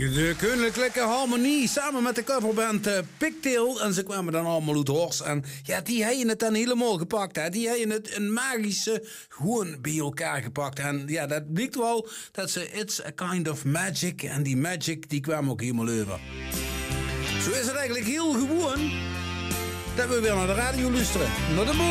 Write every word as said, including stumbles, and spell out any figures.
De Koninklijke Harmonie samen met de coverband uh, Pigtail. En ze kwamen dan allemaal uit Horst. En ja, die hebben het dan helemaal gepakt. Hè. Die hebben het een magische gewoon bij elkaar gepakt. En ja, dat blijkt wel dat ze It's a Kind of Magic. En die magic die kwam ook helemaal over. Zo is het eigenlijk heel gewoon dat we weer naar de radio luisteren. Naar de